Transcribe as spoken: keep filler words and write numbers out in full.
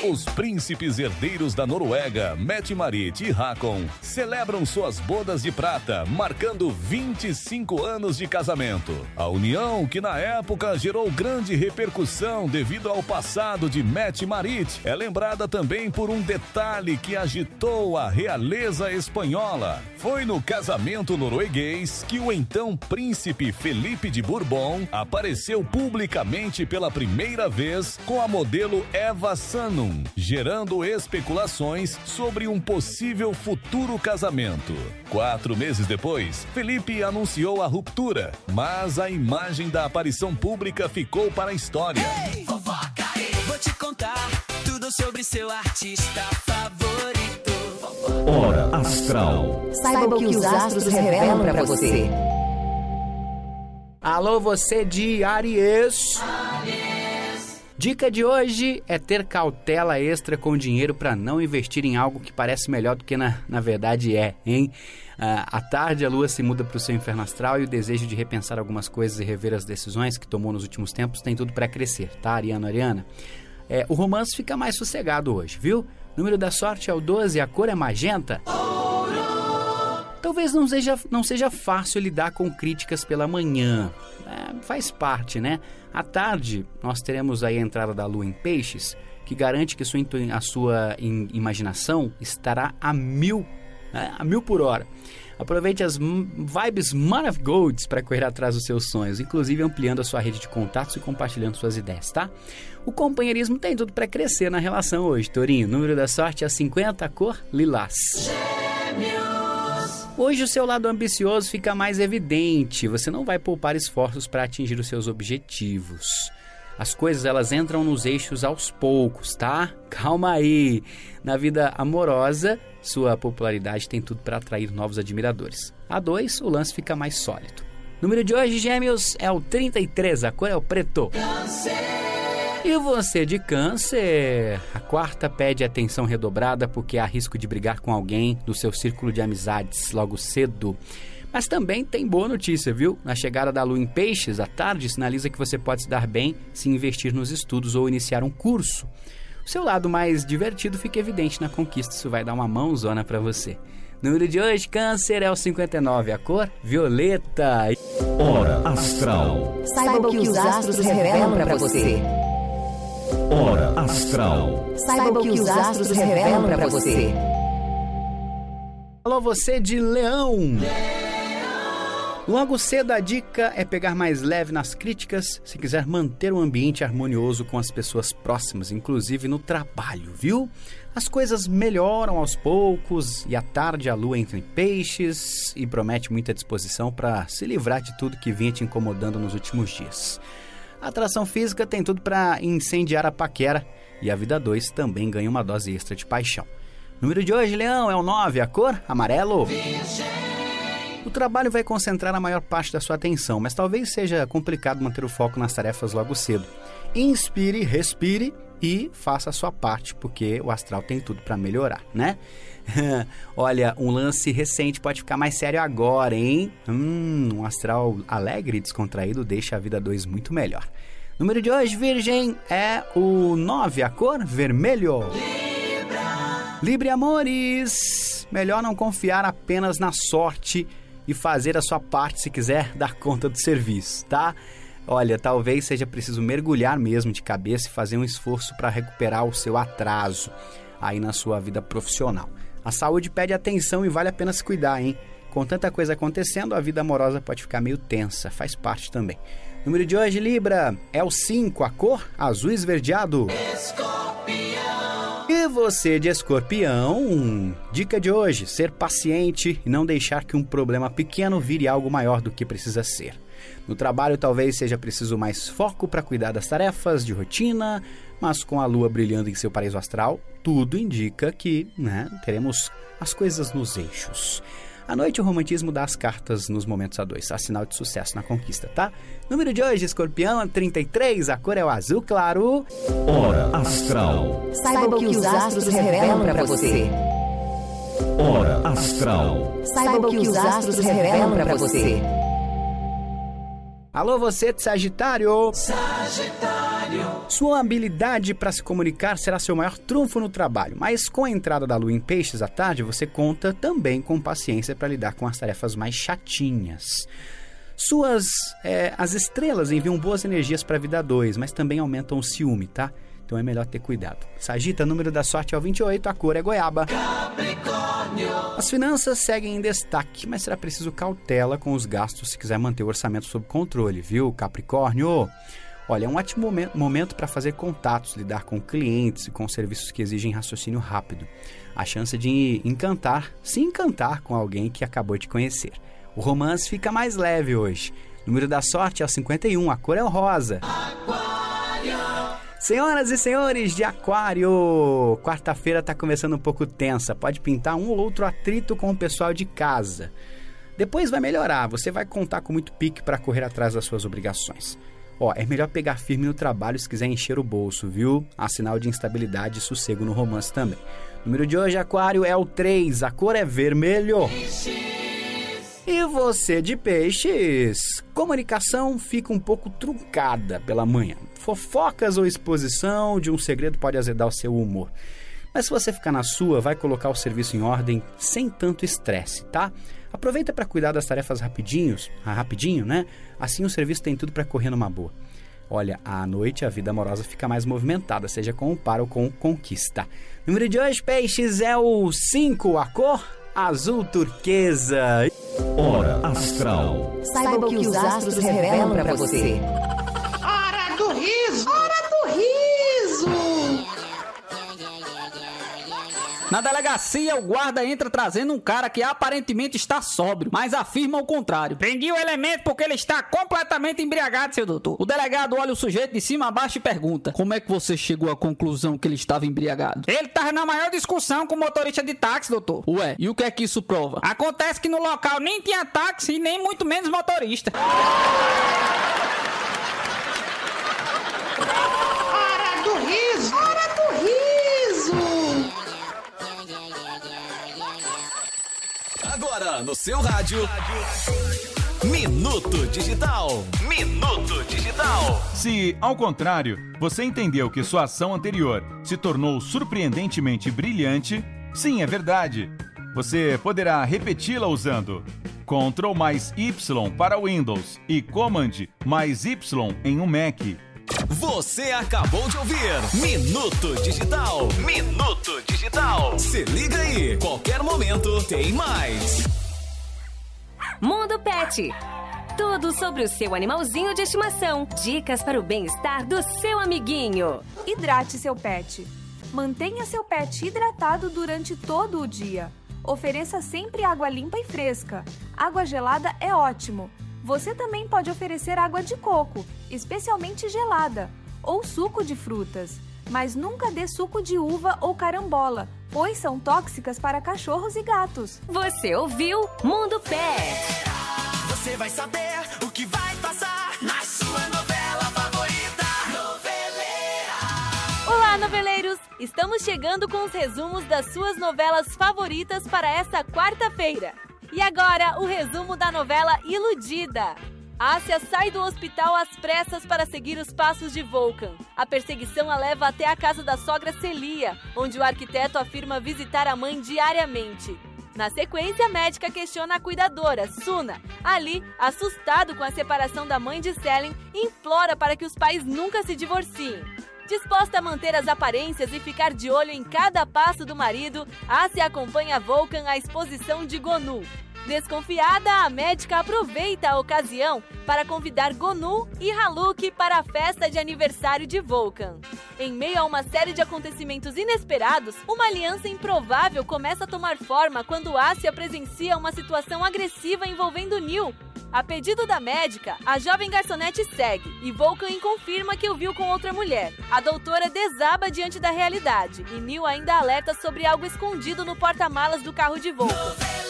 Os príncipes herdeiros da Noruega, Mette-Marit e Håkon, celebram suas bodas de prata, marcando vinte e cinco anos de casamento. A união, que na época gerou grande repercussão devido ao passado de Mette-Marit, é lembrada também por um detalhe que agitou a realeza espanhola. Foi no casamento norueguês que o então príncipe Felipe de Bourbon apareceu publicamente pela primeira vez com a modelo Eva Sandum, gerando especulações sobre um possível futuro casamento. Quatro meses depois, Felipe anunciou a ruptura, mas a imagem da aparição pública ficou para a história. Ei, fofoca aí, vou te contar tudo sobre seu artista favorito. Hora Astral. Saiba o que os astros revelam pra você. Alô, você de Áries. Dica de hoje é ter cautela extra com dinheiro para não investir em algo que parece melhor do que na, na verdade é, hein? Ah, à tarde a lua se muda para o seu inferno astral e o desejo de repensar algumas coisas e rever as decisões que tomou nos últimos tempos tem tudo para crescer, tá, Ariano, Ariana? É, o romance fica mais sossegado hoje, viu? O número da sorte é o doze, a cor é magenta. Talvez não seja, não seja fácil lidar com críticas pela manhã, é, faz parte, né? À tarde, nós teremos aí a entrada da lua em peixes, que garante que sua, a sua in, imaginação estará a mil, né? a mil por hora. Aproveite as vibes Man of Golds para correr atrás dos seus sonhos, inclusive ampliando a sua rede de contatos e compartilhando suas ideias, tá? O companheirismo tem tudo para crescer na relação hoje, Tourinho. O número da sorte é cinquenta, a cor lilás. Hoje o seu lado ambicioso fica mais evidente, você não vai poupar esforços para atingir os seus objetivos. As coisas elas entram nos eixos aos poucos, tá? Calma aí. Na vida amorosa, sua popularidade tem tudo para atrair novos admiradores. A dois, o lance fica mais sólido. Número de hoje, Gêmeos, é o trinta e três, a cor é o preto. E você de Câncer? A quarta pede atenção redobrada porque há risco de brigar com alguém do seu círculo de amizades logo cedo. Mas também tem boa notícia, viu? Na chegada da lua em peixes, à tarde, sinaliza que você pode se dar bem se investir nos estudos ou iniciar um curso. O seu lado mais divertido fica evidente na conquista, isso vai dar uma mãozona pra você. Número de hoje, Câncer, é o cinquenta e nove, a cor violeta. Hora Astral. Saiba o que os astros revelam pra você. Hora Astral. Saiba o que os astros revelam pra você. Alô, você de Leão. Logo cedo a dica é pegar mais leve nas críticas se quiser manter um ambiente harmonioso com as pessoas próximas, inclusive no trabalho, viu? As coisas melhoram aos poucos e à tarde a lua entra em peixes e promete muita disposição para se livrar de tudo que vinha te incomodando nos últimos dias. A atração física tem tudo para incendiar a paquera e a vida dois também ganha uma dose extra de paixão. O número de hoje, Leão, é o nove, a cor amarelo. O trabalho vai concentrar a maior parte da sua atenção, mas talvez seja complicado manter o foco nas tarefas logo cedo. Inspire, respire e faça a sua parte, porque o astral tem tudo para melhorar, né? Olha, um lance recente pode ficar mais sério agora, hein? Hum, um astral alegre e descontraído deixa a vida dois muito melhor. O número de hoje, Virgem, é o nove, a cor vermelho. Libra. Libra, amores. Melhor não confiar apenas na sorte e fazer a sua parte se quiser dar conta do serviço, tá? Olha, talvez seja preciso mergulhar mesmo de cabeça e fazer um esforço para recuperar o seu atraso aí na sua vida profissional. A saúde pede atenção e vale a pena se cuidar, hein? Com tanta coisa acontecendo, a vida amorosa pode ficar meio tensa, faz parte também. O número de hoje, Libra, é o cinco, a cor azul esverdeado. Escorpião. E você de Escorpião, dica de hoje, ser paciente e não deixar que um problema pequeno vire algo maior do que precisa ser. No trabalho talvez seja preciso mais foco para cuidar das tarefas de rotina, mas com a lua brilhando em seu paraíso astral, tudo indica que, né, teremos as coisas nos eixos. À noite o romantismo dá as cartas nos momentos a dois, a sinal de sucesso na conquista, tá? Número de hoje, Escorpião, é trinta e três, a cor é o azul claro. Hora Astral. Saiba o que os astros revelam pra você. Hora Astral. Saiba o que os astros revelam pra você. Alô, você de Sagitário. Sagitário. Sua habilidade para se comunicar será seu maior trunfo no trabalho, mas com a entrada da lua em peixes à tarde, você conta também com paciência para lidar com as tarefas mais chatinhas. Suas, é, as estrelas enviam boas energias para a vida dois, mas também aumentam o ciúme, tá? Então é melhor ter cuidado. Sagita, número da sorte é o vinte e oito, a cor é goiaba. Capricórnio. As finanças seguem em destaque, mas será preciso cautela com os gastos se quiser manter o orçamento sob controle, viu, Capricórnio? Olha, é um ótimo momento para fazer contatos, lidar com clientes e com serviços que exigem raciocínio rápido. A chance de encantar, se encantar com alguém que acabou de conhecer. O romance fica mais leve hoje. O número da sorte é o cinquenta e um, a cor é o rosa. Aquário. Senhoras e senhores de Aquário, quarta-feira está começando um pouco tensa. Pode pintar um ou outro atrito com o pessoal de casa. Depois vai melhorar, você vai contar com muito pique para correr atrás das suas obrigações. Ó, é melhor pegar firme no trabalho se quiser encher o bolso, viu? Há sinal de instabilidade e sossego no romance também. O número de hoje, Aquário, é o três, a cor é vermelho. E você de peixes, comunicação fica um pouco truncada pela manhã. Fofocas ou exposição de um segredo pode azedar o seu humor. Mas se você ficar na sua, vai colocar o serviço em ordem sem tanto estresse, tá? Aproveita para cuidar das tarefas rapidinhos, rapidinho, né? Assim o serviço tem tudo para correr numa boa. Olha, à noite a vida amorosa fica mais movimentada, seja com o par ou com conquista. O número de hoje, peixes, é o cinco, a cor azul turquesa. Hora Astral. Saiba o que os astros revelam para você. Hora do riso! Hora do riso! Na delegacia, o guarda entra trazendo um cara que aparentemente está sóbrio, mas afirma o contrário. Prendi o elemento porque ele está completamente embriagado, seu doutor. O delegado olha o sujeito de cima a baixo e pergunta: como é que você chegou à conclusão que ele estava embriagado? Ele estava na maior discussão com o motorista de táxi, doutor. Ué, e o que é que isso prova? Acontece que no local nem tinha táxi e nem muito menos motorista. Hora do riso! Hora do riso! Agora no seu rádio, Minuto Digital. Minuto Digital. Se, ao contrário, você entendeu que sua ação anterior se tornou surpreendentemente brilhante, sim, é verdade. Você poderá repeti-la usando Ctrl mais Y para Windows e Command mais Y em um Mac. Você acabou de ouvir Minuto Digital. Minuto Digital. Se liga aí, qualquer momento tem mais. Mundo Pet. Tudo sobre o seu animalzinho de estimação. Dicas para o bem-estar do seu amiguinho. Hidrate seu pet. Mantenha seu pet hidratado durante todo o dia. Ofereça sempre água limpa e fresca. Água gelada é ótimo. Você também pode oferecer água de coco, especialmente gelada, ou suco de frutas. Mas nunca dê suco de uva ou carambola, pois são tóxicas para cachorros e gatos. Você ouviu Mundo Pet. Você vai saber o que vai passar na sua novela favorita. Noveleira. Olá, noveleiros! Estamos chegando com os resumos das suas novelas favoritas para esta quarta-feira. E agora, o resumo da novela Iludida. Ássia sai do hospital às pressas para seguir os passos de Vulcan. A perseguição a leva até a casa da sogra Celia, onde o arquiteto afirma visitar a mãe diariamente. Na sequência, a médica questiona a cuidadora, Suna. Ali, assustado com a separação da mãe de Selin, implora para que os pais nunca se divorciem. Disposta a manter as aparências e ficar de olho em cada passo do marido, Ássia acompanha Vulcan à exposição de Gonu. Desconfiada, a médica aproveita a ocasião para convidar Gonu e Haluk para a festa de aniversário de Vulcan. Em meio a uma série de acontecimentos inesperados, uma aliança improvável começa a tomar forma quando Ássia presencia uma situação agressiva envolvendo Neil. A pedido da médica, a jovem garçonete segue e Vulcan confirma que o viu com outra mulher. A doutora desaba diante da realidade e Neil ainda alerta sobre algo escondido no porta-malas do carro de Vulcan.